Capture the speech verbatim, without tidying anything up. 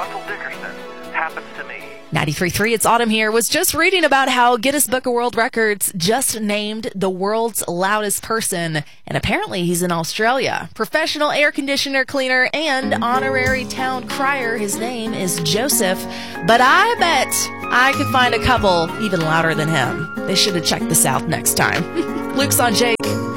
Russell Dickerson happens to me. ninety-three point three, it's Autumn here. Was just reading about how Guinness Book of World Records just named the world's loudest person, and apparently he's in Australia. Professional air conditioner cleaner and honorary town crier. His name is Joseph, but I bet I could find a couple even louder than him. They should have checked this out next time. Luke's on Jake.